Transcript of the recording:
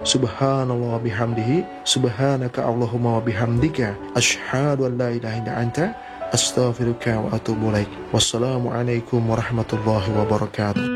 Subhanallah bihamdihi, subhanaka Allahumma wa bihamdika, asyhadu an la ilaha illa anta, astaghfiruka wa atubu ilaik. Wassalamualaikum warahmatullahi wabarakatuh.